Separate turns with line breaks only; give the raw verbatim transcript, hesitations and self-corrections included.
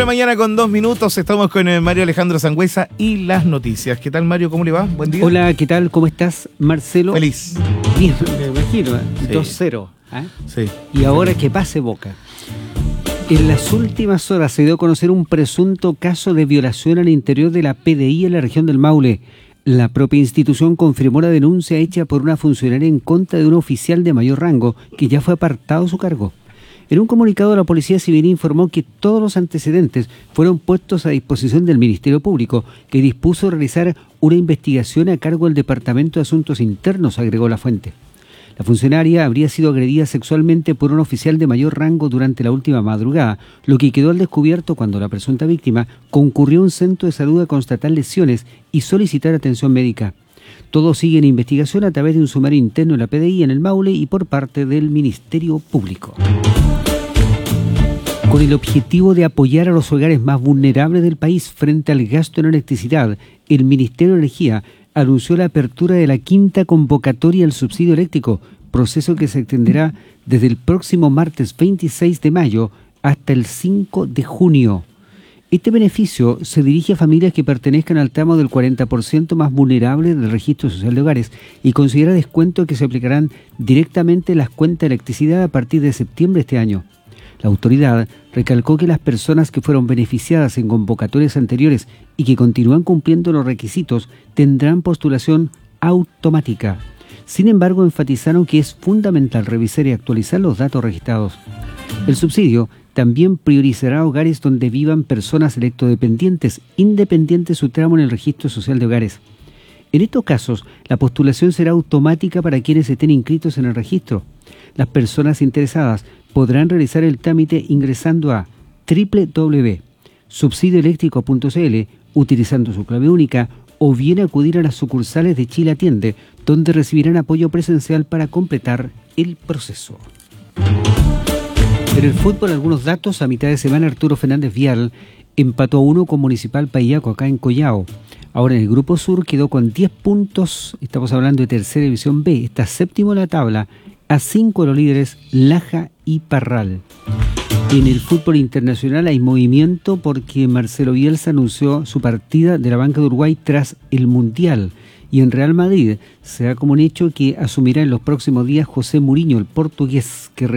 mañana con dos minutos. Estamos con eh, Mario Alejandro Sangüesa y las noticias. ¿Qué tal, Mario? ¿Cómo le va? Buen día.
Hola, ¿qué tal? ¿Cómo estás, Marcelo?
Feliz.
Bien, me imagino, ¿eh?
Sí.
dos cero. ¿eh?
Sí.
Y ahora que pase Boca. En las últimas horas se dio a conocer un presunto caso de violación al interior de la P D I en la región del Maule. La propia institución confirmó la denuncia hecha por una funcionaria en contra de un oficial de mayor rango que ya fue apartado de su cargo. En un comunicado, la Policía Civil informó que todos los antecedentes fueron puestos a disposición del Ministerio Público, que dispuso realizar una investigación a cargo del Departamento de Asuntos Internos, agregó la fuente. La funcionaria habría sido agredida sexualmente por un oficial de mayor rango durante la última madrugada, lo que quedó al descubierto cuando la presunta víctima concurrió a un centro de salud a constatar lesiones y solicitar atención médica. Todo sigue en investigación a través de un sumario interno de la P D I en el Maule y por parte del Ministerio Público. Con el objetivo de apoyar a los hogares más vulnerables del país frente al gasto en electricidad, el Ministerio de Energía anunció la apertura de la quinta convocatoria al subsidio eléctrico, proceso que se extenderá desde el próximo martes veintiséis de mayo hasta el cinco de junio. Este beneficio se dirige a familias que pertenezcan al tramo del cuarenta por ciento más vulnerable del Registro Social de Hogares y considera descuentos que se aplicarán directamente en las cuentas de electricidad a partir de septiembre de este año. La autoridad recalcó que las personas que fueron beneficiadas en convocatorias anteriores y que continúan cumpliendo los requisitos tendrán postulación automática. Sin embargo, enfatizaron que es fundamental revisar y actualizar los datos registrados. El subsidio también priorizará hogares donde vivan personas electrodependientes, independiente de su tramo en el Registro Social de Hogares. En estos casos, la postulación será automática para quienes estén inscritos en el registro. Las personas interesadas podrán realizar el trámite ingresando a doble u doble u doble u punto subsidio eléctrico punto c l utilizando su clave única o bien acudir a las sucursales de Chile Atiende, donde recibirán apoyo presencial para completar el proceso. En el fútbol, algunos datos. A mitad de semana, Arturo Fernández Vial empató a uno con Municipal Payaco acá en Collao. Ahora en el Grupo Sur quedó con diez puntos, estamos hablando de Tercera División B, está séptimo en la tabla, a cinco de los líderes Laja y Parral. En el fútbol internacional hay movimiento porque Marcelo Bielsa anunció su partida de la banca de Uruguay tras el Mundial. Y en Real Madrid se da como un hecho que asumirá en los próximos días José Mourinho, el portugués, que